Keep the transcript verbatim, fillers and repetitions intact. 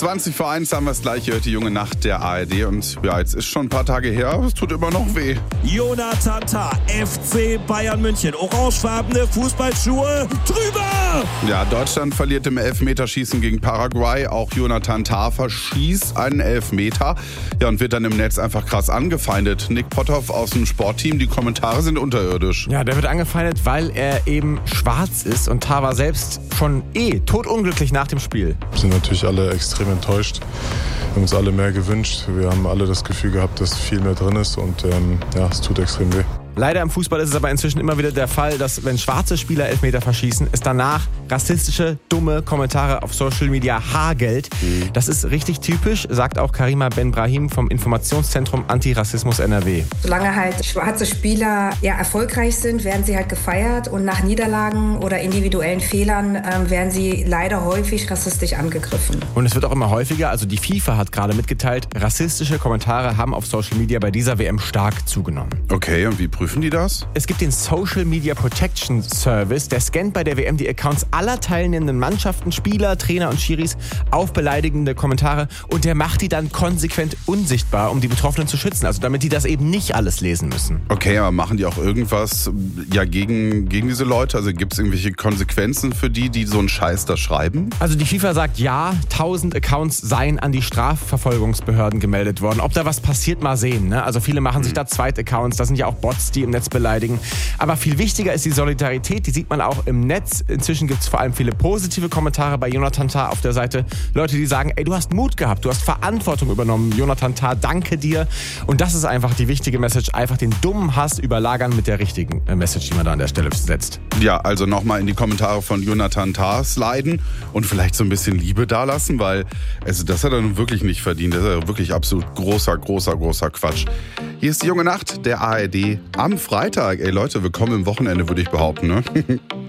zwanzig vor eins haben wir es gleich, hier hört die junge Nacht der A R D. Und ja, jetzt ist schon ein paar Tage her, aber es tut immer noch weh. Jonathan Tah, F C Bayern München, orangefarbene Fußballschuhe, drüber! Ja, Deutschland verliert im Elfmeterschießen gegen Paraguay. Auch Jonathan Tah verschießt einen Elfmeter. Ja, und wird dann im Netz einfach krass angefeindet. Nick Potthoff aus dem Sportteam, die Kommentare sind unterirdisch. Ja, der wird angefeindet, weil er eben schwarz ist. Und Tah war selbst schon eh totunglücklich nach dem Spiel. Wir sind natürlich alle extrem enttäuscht. Wir haben uns alle mehr gewünscht. Wir haben alle das Gefühl gehabt, dass viel mehr drin ist. Und ähm, ja, es tut extrem weh. Leider im Fußball ist es aber inzwischen immer wieder der Fall, dass wenn schwarze Spieler Elfmeter verschießen, es danach rassistische, dumme Kommentare auf Social Media hagelt. Mhm. Das ist richtig typisch, sagt auch Karima Ben-Brahim vom Informationszentrum Antirassismus N R W. Solange halt schwarze Spieler ja, erfolgreich sind, werden sie halt gefeiert und nach Niederlagen oder individuellen Fehlern ähm, werden sie leider häufig rassistisch angegriffen. Und es wird auch immer häufiger, also die FIFA hat gerade mitgeteilt, rassistische Kommentare haben auf Social Media bei dieser W M stark zugenommen. Okay, und wie prüfen die das? Es gibt den Social Media Protection Service, der scannt bei der W M die Accounts aller teilnehmenden Mannschaften, Spieler, Trainer und Schiris auf beleidigende Kommentare und der macht die dann konsequent unsichtbar, um die Betroffenen zu schützen, also damit die das eben nicht alles lesen müssen. Okay, aber machen die auch irgendwas ja, gegen, gegen diese Leute? Also gibt es irgendwelche Konsequenzen für die, die so einen Scheiß da schreiben? Also die FIFA sagt ja, tausend Accounts seien an die Strafverfolgungsbehörden gemeldet worden. Ob da was passiert, mal sehen. Ne? Also viele machen sich da Zweit-Accounts, das sind ja auch Bots, die im Netz beleidigen. Aber viel wichtiger ist die Solidarität, die sieht man auch im Netz. Inzwischen gibt es vor allem viele positive Kommentare bei Jonathan Tah auf der Seite. Leute, die sagen, ey, du hast Mut gehabt, du hast Verantwortung übernommen. Jonathan Tah, danke dir. Und das ist einfach die wichtige Message, einfach den dummen Hass überlagern mit der richtigen Message, die man da an der Stelle setzt. Ja, also nochmal in die Kommentare von Jonathan Tah sliden und vielleicht so ein bisschen Liebe dalassen, weil also das hat er nun wirklich nicht verdient. Das ist ja wirklich absolut großer, großer, großer Quatsch. Hier ist die junge Nacht der A R D am Freitag. Ey Leute, willkommen im Wochenende, würde ich behaupten, ne?